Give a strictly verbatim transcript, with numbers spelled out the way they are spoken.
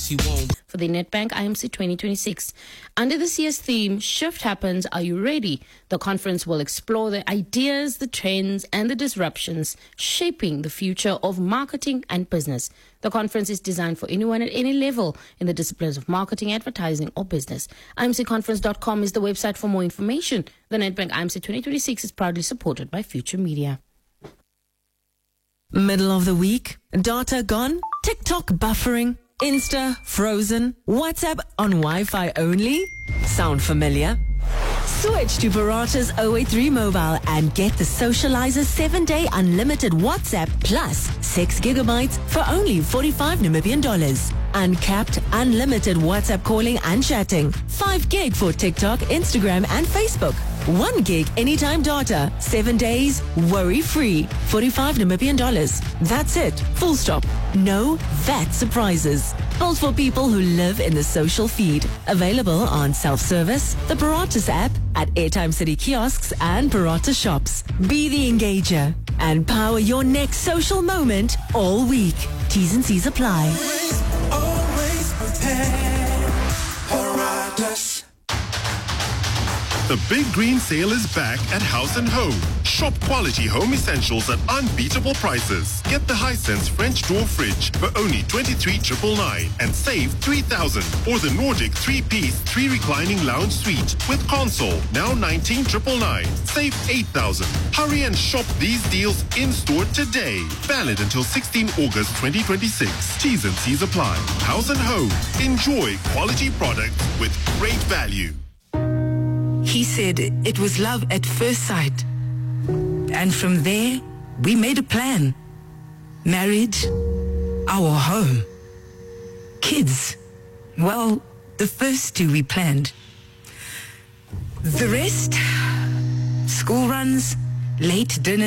promise you won't. For the Nedbank I M C twenty twenty-six. Under the C S theme, Shift Happens, Are You Ready? The conference will explore the ideas, the trends, and the disruptions shaping the future of marketing and business. The conference is designed for anyone at any level in the disciplines of marketing, advertising, or business. I M C conference dot com is the website for more information. The Nedbank I M C twenty twenty-six is proudly supported by Future Media. Middle of the week, data gone, TikTok buffering, Insta frozen, WhatsApp on Wi-Fi only? Sound familiar? Switch to Parata's zero eight three mobile and get the Socializer seven-day unlimited WhatsApp plus six gigabytes for only forty-five Namibian dollars. Uncapped, unlimited WhatsApp calling and chatting. five gig for TikTok, Instagram and Facebook. one gig anytime data. seven days, worry-free. forty-five Namibian dollars. That's it. Full stop. No V A T surprises. Built for people who live in the social feed. Available on self-service, the Paratus app, at Airtime City kiosks and Parata shops. Be the engager and power your next social moment all week. T's and C's apply. Always, always prepared. Paratus. The Big Green Sale is back at House and Home. Shop quality home essentials at unbeatable prices. Get the Hisense French door fridge for only twenty-three thousand nine hundred ninety-nine and save three thousand. Or the Nordic three-piece, three reclining lounge suite with console, now nineteen thousand nine hundred ninety-nine. Save eight thousand. Hurry and shop these deals in-store today. Valid until sixteenth of August twenty twenty-six. T's and C's apply. House and Home. Enjoy quality products with great value. He said it was love at first sight. And from there, we made a plan. Marriage, our home. Kids, well, the first two we planned. The rest, school runs, late dinners.